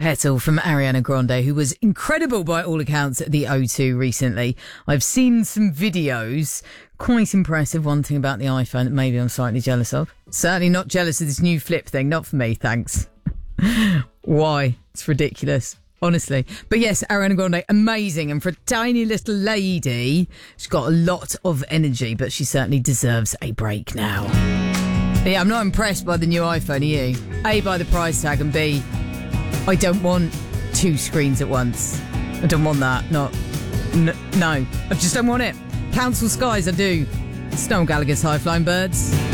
Petal from Ariana Grande, who was incredible by all accounts at the O2 recently. I've seen some videos, quite impressive. One thing about the iPhone that maybe I'm slightly jealous of. Certainly not jealous of this new flip thing, not for me, thanks. Why? It's ridiculous, honestly. But yes, Ariana Grande, amazing. And for a tiny little lady, she's got a lot of energy, but she certainly deserves a break now. Yeah, I'm not impressed by the new iPhone, are you? A, by the price tag, and B, I don't want two screens at once. I don't want that. No, I just don't want it. Council skies, I do. It's Noel Gallagher's High Flying Birds.